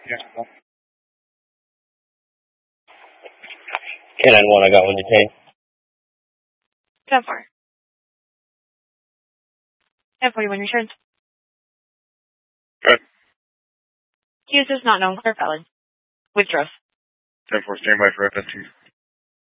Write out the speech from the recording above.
Yeah. Canine 1, I got one detained. 10-4. 10-4, when returned. Good. Accused is not known, clear felon. Withdraws. 10-4, stand by for FST.